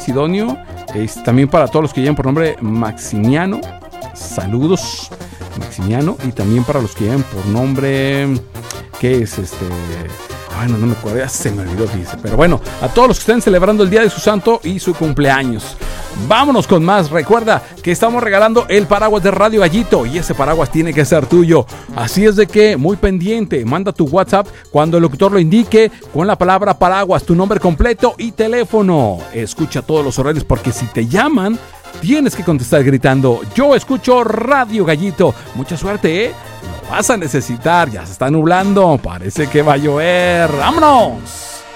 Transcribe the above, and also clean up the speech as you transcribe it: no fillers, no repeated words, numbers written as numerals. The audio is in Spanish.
Sidonio. También para todos los que llevan por nombre Maximiano. Saludos, Maximiano. Y también para los que llevan por nombre... ¿Qué es Bueno, no me acuerdo, ya se me olvidó, dice. Pero bueno, a todos los que estén celebrando el día de su santo y su cumpleaños. Vámonos con más. Recuerda que estamos regalando el paraguas de Radio Gallito y ese paraguas tiene que ser tuyo. Así es de que, muy pendiente, manda tu WhatsApp cuando el locutor lo indique con la palabra paraguas, tu nombre completo y teléfono. Escucha todos los horarios porque si te llaman, tienes que contestar gritando: yo escucho Radio Gallito. Mucha suerte, ¿eh? Lo vas a necesitar, ya se está nublando, parece que va a llover. ¡Vámonos!